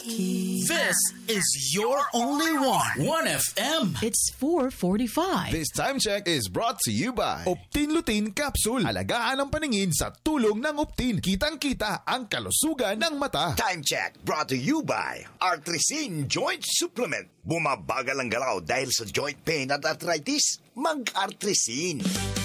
This is your only one. 1FM. It's 4:45. This time check is brought to you by Optin Lutein Capsule. Alagaan ang paningin sa tulong ng Optin. Kitang-kita ang kalusugan ng mata. Time check brought to you by Artrisin Joint Supplement. Bumabagal ang galaw dahil sa joint pain at arthritis. Mag-Artrisin.